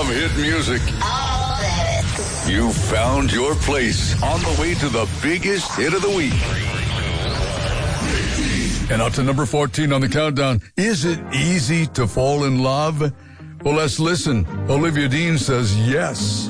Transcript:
love hit music. All the hits. You found your place on the way to the biggest hit of the week. And up to number 14 on the countdown. Is it easy to fall in love? Well, let's listen. Olivia Dean says yes.